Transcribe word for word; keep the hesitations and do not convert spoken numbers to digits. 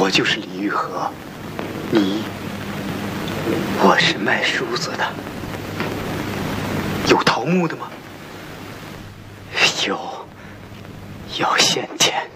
我就是李玉和，你，我是卖梳子的。有桃木的吗？有，有现钱。